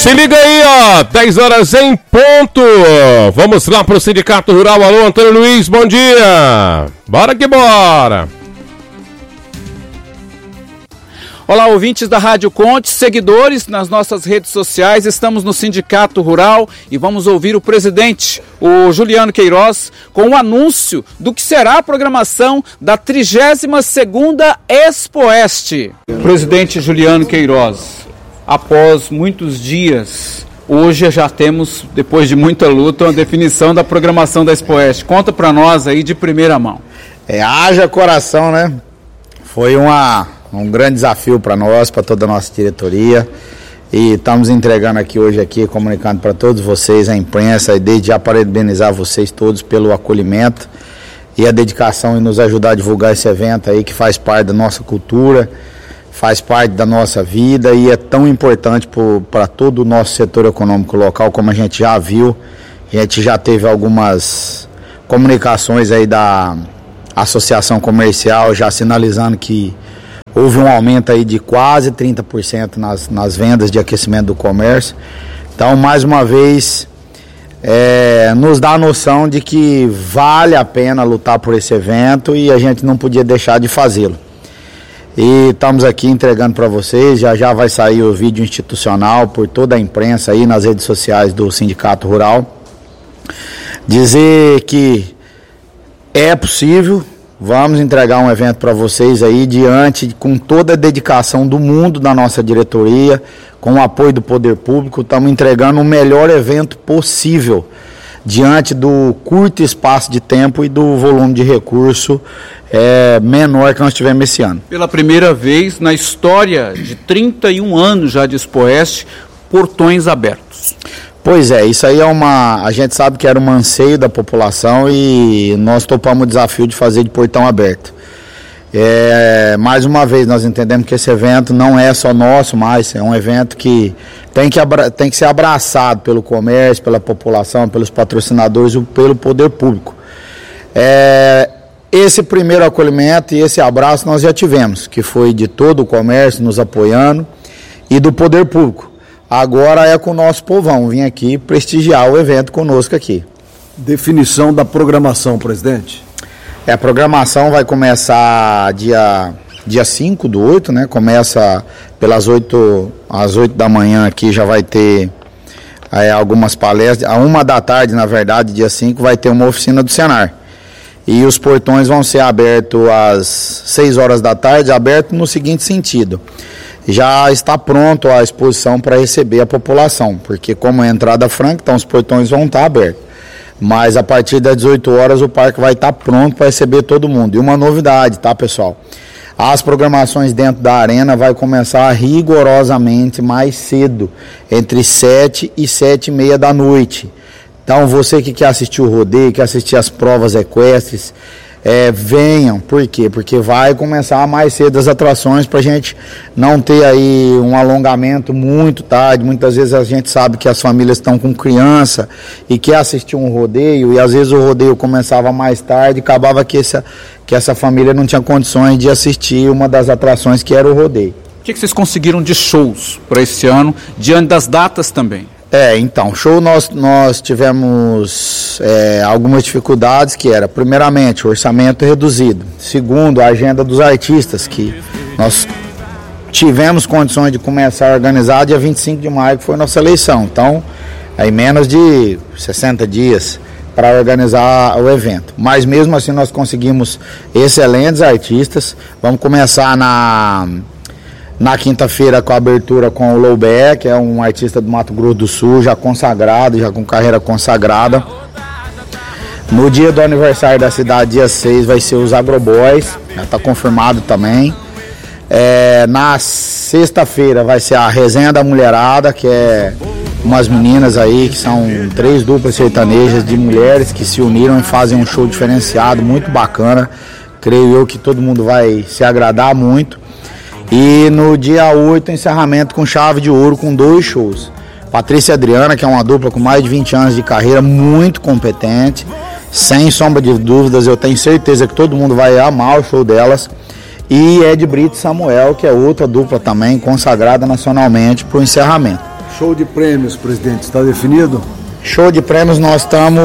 Se liga aí, ó, 10 horas em ponto. Vamos lá pro Sindicato Rural. Alô, Antônio Luiz, bom dia. Bora que bora. Olá, ouvintes da Rádio Conte, seguidores nas nossas redes sociais, estamos no Sindicato Rural e vamos ouvir o presidente, o Juliano Queiroz, com o anúncio do que será a programação da 32ª Expoeste. Presidente Juliano Queiroz, após muitos dias, hoje já temos, depois de muita luta, uma definição da programação da Expoeste. Conta para nós aí de primeira mão. Haja coração, né? Foi um grande desafio para nós, para toda a nossa diretoria, e estamos entregando hoje, comunicando para todos vocês, a imprensa, e desde já parabenizar vocês todos pelo acolhimento e a dedicação em nos ajudar a divulgar esse evento aí, que faz parte da nossa cultura, faz parte da nossa vida e é tão importante para todo o nosso setor econômico local, como a gente já viu. A gente já teve algumas comunicações aí da Associação Comercial já sinalizando que houve um aumento aí de quase 30% nas vendas de aquecimento do comércio. Então, mais uma vez, nos dá a noção de que vale a pena lutar por esse evento e a gente não podia deixar de fazê-lo. E estamos aqui entregando para vocês, já vai sair o vídeo institucional por toda a imprensa aí nas redes sociais do Sindicato Rural. Dizer que é possível. Vamos entregar um evento para vocês aí com toda a dedicação do mundo da nossa diretoria, com o apoio do poder público. Estamos entregando o melhor evento possível diante do curto espaço de tempo e do volume de recurso menor que nós tivemos esse ano. Pela primeira vez na história de 31 anos já de Expoeste, portões abertos. Pois é, isso aí a gente sabe que era um anseio da população e nós topamos o desafio de fazer de portão aberto. Mais uma vez, nós entendemos que esse evento não é só nosso, mas é um evento que tem que ser abraçado pelo comércio, pela população, pelos patrocinadores e pelo poder público. Esse primeiro acolhimento e esse abraço nós já tivemos, que foi de todo o comércio nos apoiando e do poder público. Agora é com o nosso povão, vim aqui prestigiar o evento conosco aqui. Definição da programação, presidente? A programação vai começar dia 5/8, né? Começa pelas 8 da manhã aqui, já vai ter algumas palestras. À 1 da tarde, na verdade, dia 5, vai ter uma oficina do Senar. E os portões vão ser abertos às 6 horas da tarde, aberto no seguinte sentido: já está pronto a exposição para receber a população, porque como é entrada franca, então os portões vão estar abertos. Mas a partir das 18 horas o parque vai estar pronto para receber todo mundo. E uma novidade, tá, pessoal? As programações dentro da arena vai começar rigorosamente mais cedo, entre 7 e 7:30 da noite. Então você que quer assistir o rodeio, quer assistir as provas equestres, venham. Por quê? Porque vai começar mais cedo as atrações para a gente não ter aí um alongamento muito tarde. Muitas vezes a gente sabe que as famílias estão com criança e quer assistir um rodeio, e às vezes o rodeio começava mais tarde, acabava que essa família não tinha condições de assistir uma das atrações que era o rodeio. O que vocês conseguiram de shows para esse ano, diante das datas também? Então, show nós tivemos algumas dificuldades, que era, primeiramente, o orçamento reduzido. Segundo, a agenda dos artistas, que nós tivemos condições de começar a organizar dia 25 de maio, que foi nossa eleição. Então, aí menos de 60 dias para organizar o evento. Mas mesmo assim nós conseguimos excelentes artistas. Vamos começar na quinta-feira com a abertura com o Loubé, que é um artista do Mato Grosso do Sul, já consagrado, já com carreira consagrada. No dia do aniversário da cidade, dia 6, vai ser os Agroboys, já está confirmado também. Na sexta-feira vai ser a Resenha da Mulherada, que é umas meninas aí, que são 3 duplas sertanejas de mulheres que se uniram e fazem um show diferenciado, muito bacana. Creio eu que todo mundo vai se agradar muito. E no dia 8, encerramento com chave de ouro, com 2 shows. Patrícia e Adriana, que é uma dupla com mais de 20 anos de carreira, muito competente, sem sombra de dúvidas, eu tenho certeza que todo mundo vai amar o show delas. E Ed Brito e Samuel, que é outra dupla também consagrada nacionalmente para o encerramento. Show de prêmios, presidente, está definido? Show de prêmios, nós estamos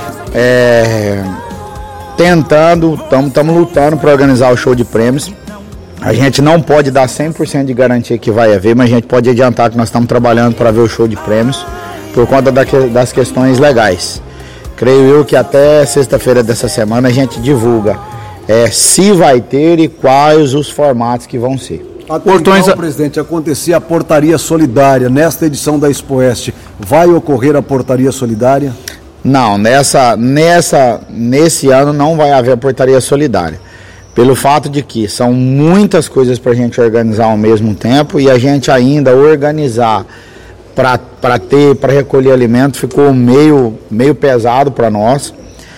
estamos lutando para organizar o show de prêmios. A gente não pode dar 100% de garantia que vai haver, mas a gente pode adiantar que nós estamos trabalhando para ver o show de prêmios por conta das questões legais. Creio eu que até sexta-feira dessa semana a gente divulga se vai ter e quais os formatos que vão ser. Então, presidente, acontecia a portaria solidária. Nesta edição da Expoeste, vai ocorrer a portaria solidária? Não, nesse ano não vai haver a portaria solidária. Pelo fato de que são muitas coisas para a gente organizar ao mesmo tempo e a gente ainda organizar para recolher alimento ficou meio pesado para nós.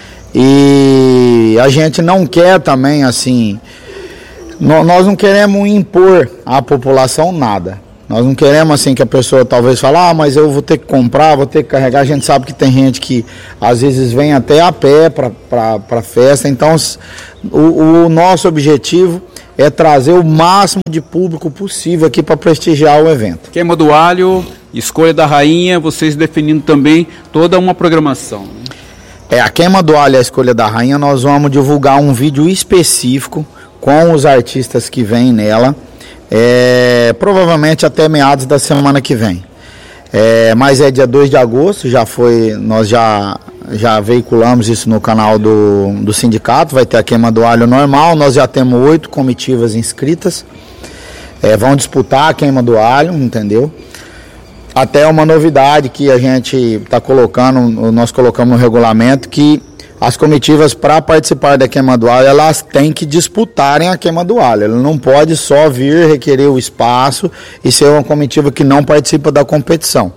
E a gente não quer também assim... Nós não queremos impor à população nada. Nós não queremos assim que a pessoa talvez fale, mas eu vou ter que comprar, vou ter que carregar. A gente sabe que tem gente que às vezes vem até a pé para a festa. Então o nosso objetivo é trazer o máximo de público possível aqui para prestigiar o evento. Queima do alho, escolha da rainha, vocês definindo também toda uma programação. A queima do alho e a escolha da rainha, nós vamos divulgar um vídeo específico com os artistas que vêm nela, provavelmente até meados da semana que vem. Mas é dia 2 de agosto, nós já veiculamos isso no canal do sindicato, vai ter a queima do alho normal, nós já temos 8 comitivas inscritas, vão disputar a queima do alho, entendeu? Até uma novidade que a gente está colocando, nós colocamos no regulamento, que as comitivas, para participar da queima do alho, elas têm que disputarem a queima do alho. Ela não pode só vir requerer o espaço e ser uma comitiva que não participa da competição.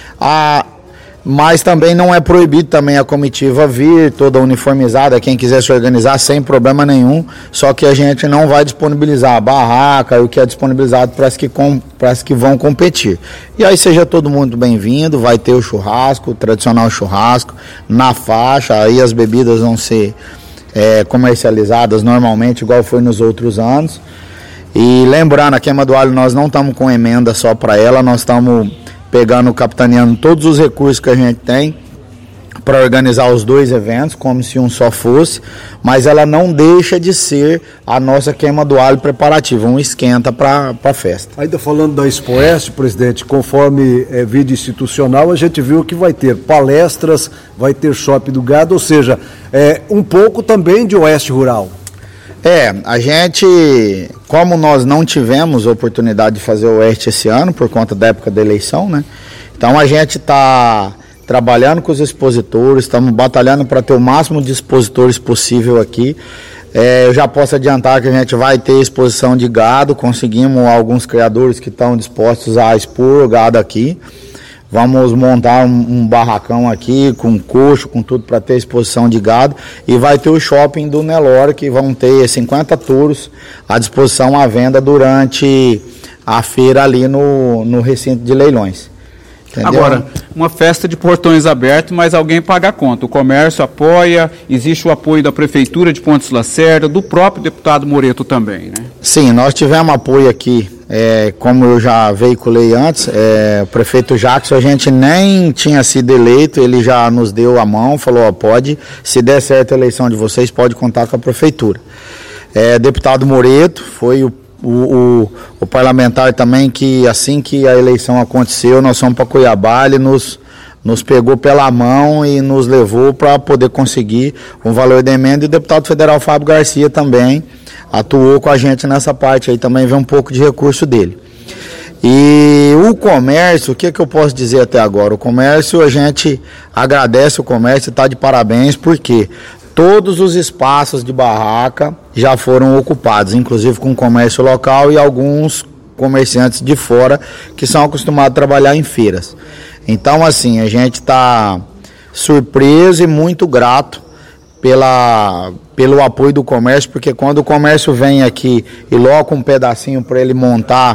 Mas também não é proibido também a comitiva vir toda uniformizada, quem quiser se organizar sem problema nenhum, só que a gente não vai disponibilizar a barraca, o que é disponibilizado para as que vão competir. E aí seja todo mundo bem-vindo, vai ter o churrasco, o tradicional churrasco, na faixa, aí as bebidas vão ser comercializadas normalmente, igual foi nos outros anos. E lembrando, a queima do alho nós não estamos com emenda só para ela, nós estamos capitaneando todos os recursos que a gente tem para organizar os 2 eventos, como se um só fosse, mas ela não deixa de ser a nossa queima do alho preparativa, um esquenta para a festa. Ainda falando da Expoeste, presidente, conforme vídeo institucional, a gente viu que vai ter palestras, vai ter shopping do gado, ou seja, um pouco também de Oeste Rural. A gente, como nós não tivemos oportunidade de fazer o Oeste esse ano, por conta da época da eleição, né? Então a gente está trabalhando com os expositores, estamos batalhando para ter o máximo de expositores possível aqui. Eu já posso adiantar que a gente vai ter exposição de gado, conseguimos alguns criadores que estão dispostos a expor o gado aqui. Vamos montar um barracão aqui, com coxo, com tudo para ter exposição de gado. E vai ter o shopping do Nelore, que vão ter 50 touros à disposição à venda durante a feira ali no recinto de leilões. Entendeu? Agora, uma festa de portões abertos, mas alguém paga a conta. O comércio apoia, existe o apoio da Prefeitura de Pontes Lacerda, do próprio deputado Moreto também, né? Sim, nós tivemos apoio aqui, como eu já veiculei antes, o prefeito Jackson, a gente nem tinha sido eleito, ele já nos deu a mão, falou, pode, se der certo a eleição de vocês, pode contar com a Prefeitura. Deputado Moreto foi o parlamentar também que assim que a eleição aconteceu, nós fomos para Cuiabá, ele nos pegou pela mão e nos levou para poder conseguir um valor da emenda, e o deputado federal Fábio Garcia também atuou com a gente nessa parte aí, também veio um pouco de recurso dele. E o comércio, o que eu posso dizer até agora? O comércio, a gente agradece o comércio, está de parabéns, porque todos os espaços de barraca já foram ocupados, inclusive com comércio local e alguns comerciantes de fora que são acostumados a trabalhar em feiras. Então, assim, a gente está surpreso e muito grato pelo apoio do comércio, porque quando o comércio vem aqui e loca um pedacinho para ele montar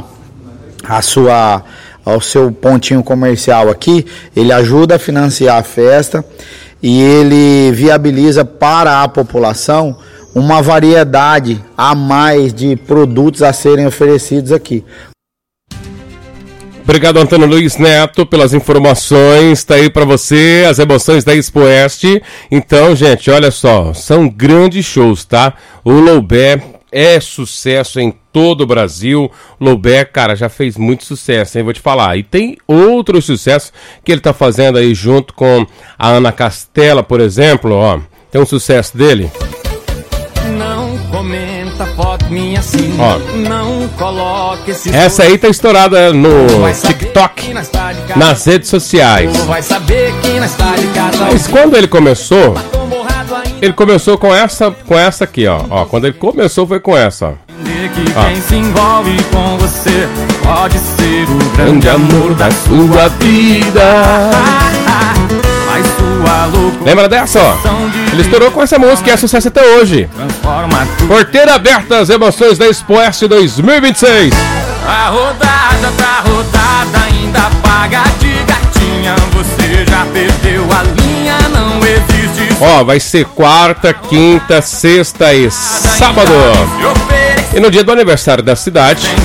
ao seu pontinho comercial aqui, ele ajuda a financiar a festa e ele viabiliza para a população uma variedade a mais de produtos a serem oferecidos aqui. Obrigado, Antônio Luiz Neto, pelas informações. Tá aí pra você as emoções da Expo Oeste. Então, gente, olha só, são grandes shows, tá? O Loubet é sucesso em todo o Brasil. O Loubet, cara, já fez muito sucesso, hein? Vou te falar. E tem outros sucessos que ele tá fazendo aí junto com a Ana Castela, por exemplo, ó. Tem um sucesso dele. Não comenta foto minha assim. Ó. Não coloque esse. Essa aí tá estourada no TikTok, nas redes sociais. Vai saber que nós tá de casa. Mas quando ele começou com essa aqui, ó. Quando ele começou foi com essa, ó. Que quem se envolve com você pode ser o grande amor da sua vida. Mas sua loucura. Lembra dessa, ó? Ele estourou com essa música e é sucesso até hoje. Transforma tudo. Porteira aberta, as emoções da Expo Oeste 2026. A rodada tá rodada, ainda paga de gatinha. Você já perdeu a linha, não existe. Ó, vai ser quarta, quinta, sexta e sábado. E no dia do aniversário da cidade,